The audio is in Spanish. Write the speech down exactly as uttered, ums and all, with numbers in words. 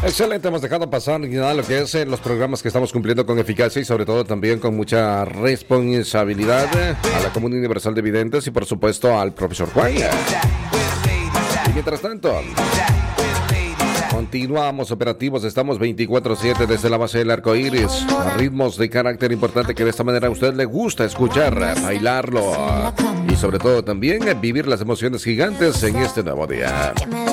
Excelente, hemos dejado pasar ya lo que es eh, los programas que estamos cumpliendo con eficacia y sobre todo también con mucha responsabilidad eh, a la Comunidad Universal de Videntes y por supuesto al profesor Juan. Y mientras tanto, continuamos operativos, estamos veinticuatro siete desde la base del arco iris, a ritmos de carácter importante que de esta manera a usted le gusta escuchar, bailarlo y sobre todo también vivir las emociones gigantes en este nuevo día.